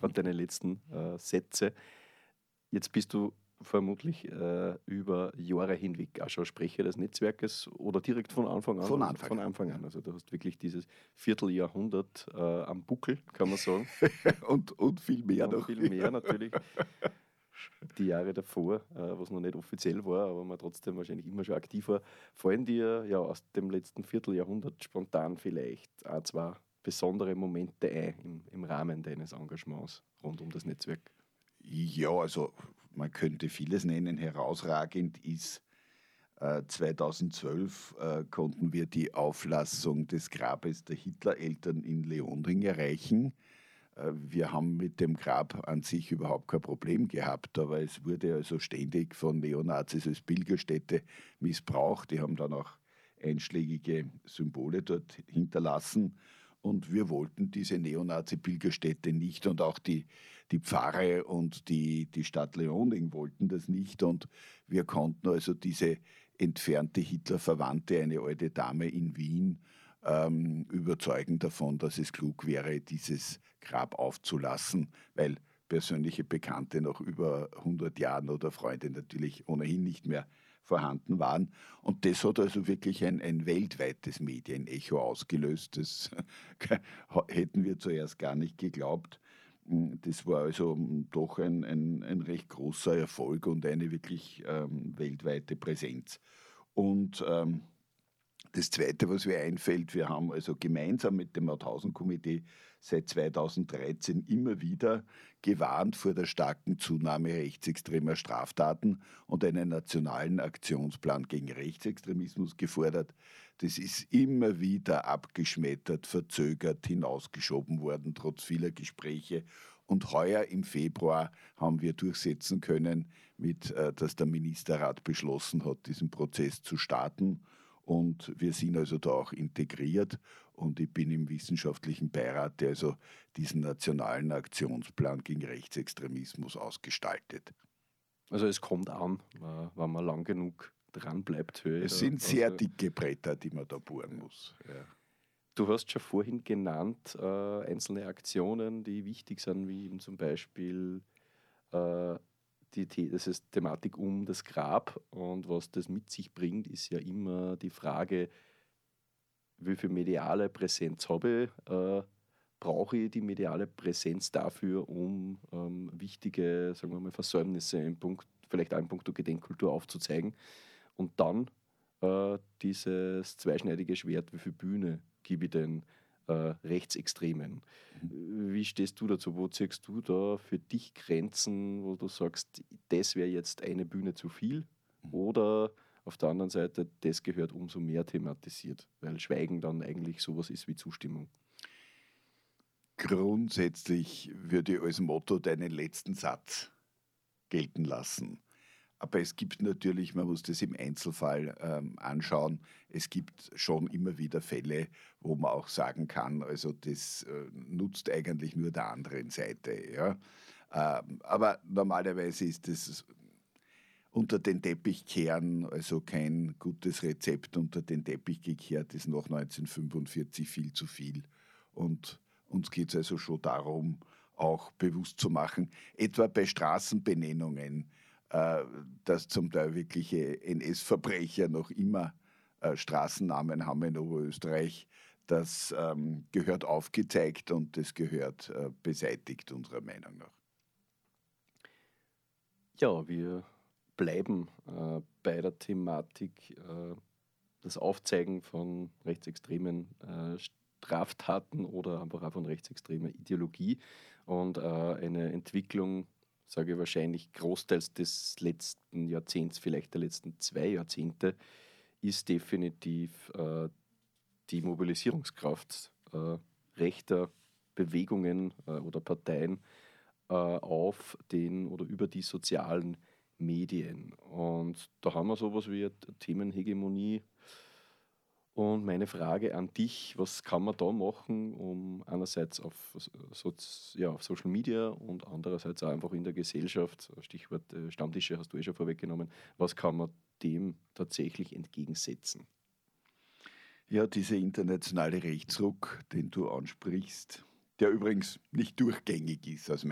an deine letzten Sätze. Jetzt bist du vermutlich über Jahre hinweg auch schon Sprecher des Netzwerkes oder direkt von Anfang an? Von Anfang an. Also du hast wirklich dieses Vierteljahrhundert am Buckel, kann man sagen. und viel mehr Und noch. viel mehr natürlich. Die Jahre davor, was noch nicht offiziell war, aber man trotzdem wahrscheinlich immer schon aktiv war. Fallen dir ja aus dem letzten Vierteljahrhundert spontan vielleicht auch zwei besondere Momente ein im Rahmen deines Engagements rund um das Netzwerk? Ja, also man könnte vieles nennen. Herausragend ist 2012 konnten wir die Auflassung des Grabes der Hitlereltern in Leonding erreichen. Wir haben mit dem Grab an sich überhaupt kein Problem gehabt, aber es wurde also ständig von Neonazis als Pilgerstätte missbraucht. Die haben dann auch einschlägige Symbole dort hinterlassen. Und wir wollten diese Neonazi-Pilgerstätte nicht und auch die Pfarre und die Stadt Leonding wollten das nicht. Und wir konnten also diese entfernte Hitler-Verwandte, eine alte Dame in Wien, überzeugen davon, dass es klug wäre, dieses Grab aufzulassen, weil persönliche Bekannte nach über 100 Jahren oder Freunde natürlich ohnehin nicht mehr vorhanden waren. Und das hat also wirklich ein weltweites Medienecho ausgelöst. Das hätten wir zuerst gar nicht geglaubt. Das war also doch ein recht großer Erfolg und eine wirklich weltweite Präsenz. Und das Zweite, was mir einfällt, wir haben also gemeinsam mit dem Mauthausen-Komitee seit 2013 immer wieder gewarnt vor der starken Zunahme rechtsextremer Straftaten und einen nationalen Aktionsplan gegen Rechtsextremismus gefordert. Das ist immer wieder abgeschmettert, verzögert, hinausgeschoben worden, trotz vieler Gespräche. Und heuer im Februar haben wir durchsetzen können, dass der Ministerrat beschlossen hat, diesen Prozess zu starten. Und wir sind also da auch integriert und ich bin im wissenschaftlichen Beirat, der also diesen nationalen Aktionsplan gegen Rechtsextremismus ausgestaltet. Also es kommt an, wenn man lang genug dran bleibt. Es sind sehr dicke Bretter, die man da bohren muss. Ja. Du hast schon vorhin genannt, einzelne Aktionen, die wichtig sind, wie eben zum Beispiel das ist Thematik um das Grab, und was das mit sich bringt, ist ja immer die Frage, wie viel mediale Präsenz habe ich, brauche ich die mediale Präsenz dafür, um wichtige, sagen wir mal, Versäumnisse vielleicht auch im Punkt Gedenkkultur aufzuzeigen, und dann dieses zweischneidige Schwert, wie viel Bühne gebe ich denn Rechtsextremen. Wie stehst du dazu? Wo ziehst du da für dich Grenzen, wo du sagst, das wäre jetzt eine Bühne zu viel? Oder auf der anderen Seite, das gehört umso mehr thematisiert, weil Schweigen dann eigentlich sowas ist wie Zustimmung. Grundsätzlich würde ich als Motto deinen letzten Satz gelten lassen. Aber es gibt natürlich, man muss das im Einzelfall anschauen, es gibt schon immer wieder Fälle, wo man auch sagen kann, also das nutzt eigentlich nur der anderen Seite. Ja? Aber normalerweise ist das unter den Teppich kehren, also kein gutes Rezept unter den Teppich gekehrt, ist nach 1945 viel zu viel. Und uns geht es also schon darum, auch bewusst zu machen, etwa bei Straßenbenennungen, dass zum Teil wirkliche NS-Verbrecher noch immer Straßennamen haben in Oberösterreich. Das gehört aufgezeigt und das gehört beseitigt, unserer Meinung nach. Ja, wir bleiben bei der Thematik das Aufzeigen von rechtsextremen Straftaten oder einfach auch von rechtsextremer Ideologie, und eine Entwicklung, sage ich wahrscheinlich großteils des letzten Jahrzehnts, vielleicht der letzten 2 Jahrzehnte, ist definitiv die Mobilisierungskraft rechter Bewegungen oder Parteien auf den oder über die sozialen Medien. Und da haben wir sowas wie eine Themenhegemonie. Und meine Frage an dich, was kann man da machen, um einerseits auf Social Media und andererseits auch einfach in der Gesellschaft, Stichwort Stammtische hast du schon vorweggenommen, was kann man dem tatsächlich entgegensetzen? Ja, dieser internationale Rechtsruck, den du ansprichst, der übrigens nicht durchgängig ist aus